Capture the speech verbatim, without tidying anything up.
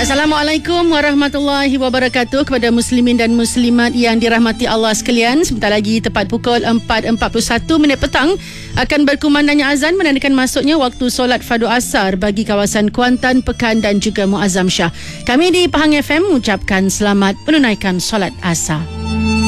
Assalamualaikum warahmatullahi wabarakatuh kepada muslimin dan muslimat yang dirahmati Allah sekalian. Sebentar lagi tepat pukul empat empat puluh satu minit petang akan berkumandangnya azan menandakan masuknya waktu solat fardu asar bagi kawasan Kuantan, Pekan dan juga Muazzam Shah. Kami di Pahang F M mengucapkan selamat menunaikan solat asar.